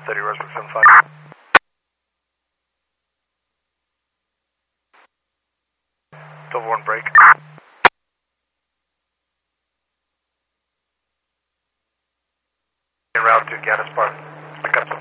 30 Rosebrook 75. Double one break. En route to Gaddis Park. Pick up some